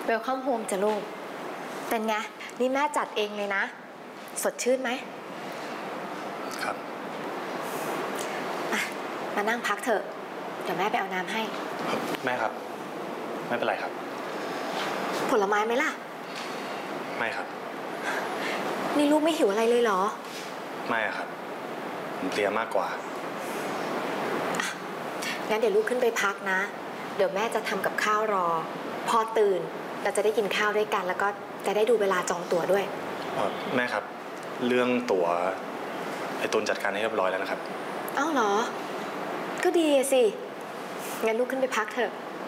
วลคัมโฮมจ้ะลูกเป็นไงนี่แม่จัดเองเลยนะสดชื่นไหมครับมานั่งพักเถอะเดี๋ยวแม่ไปเอาน้ำให้แม่ครับไม่เป็นไรครับผลไม้ไหมล่ะไม่ครับนี่ลูกไม่หิวอะไรเลยเหรอไม่ครับผมเพลียมากกว่างั้นเดี๋ยวลูกขึ้นไปพักนะเดี๋ยวแม่จะทำกับข้าวรอพอตื่นเราจะได้กินข้าวด้วยกันแล้วก็จะได้ดูเวลาจองตั๋วด้วยแม่ครับเรื่องตั๋วไอ้ตุนจัดการให้เรียบร้อยแล้วนะครับอ้าวเหรอก็ดีสิงั้นลูกขึ้นไปพักเถอะ